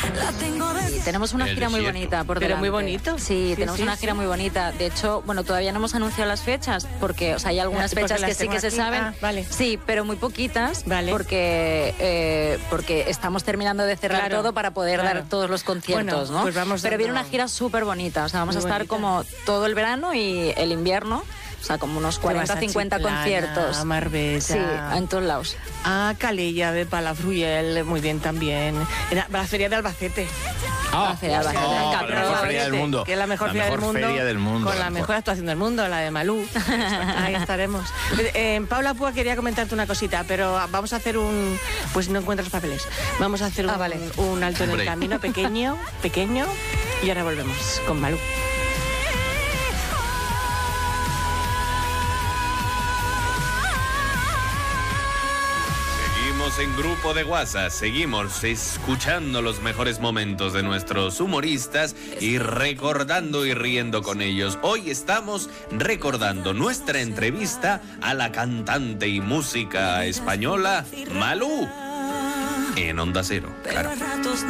Y tenemos una gira muy bonita por delante. Pero muy bonito. Sí, tenemos una gira muy bonita. De hecho, bueno, todavía no hemos anunciado las fechas porque, o sea, hay algunas fechas que sí que se saben. Vale. Sí, pero muy poquitas. Vale. Porque estamos terminando de cerrar todo para poder dar todos los conciertos, bueno, ¿no? Pues vamos pero viene una gira súper bonita. O sea, vamos a estar como todo el verano y el invierno. O sea, como unos 40, 50 conciertos. A Marbella. Sí, en todos lados. A Calella de Palafruyel, muy bien también. La feria de Albacete. La feria de Albacete. la mejor feria del mundo. Que es la mejor feria del mundo. Con la mejor actuación del mundo, la de Malú. Ahí estaremos. Paula Púa quería comentarte una cosita, pero vamos a hacer pues no encuentras los papeles. Vamos a hacer un alto en el camino, pequeño, y ahora volvemos con Malú. En grupo de WhatsApp, seguimos escuchando los mejores momentos de nuestros humoristas y recordando y riendo con ellos. Hoy estamos recordando nuestra entrevista a la cantante y música española Malú en Onda Cero, claro.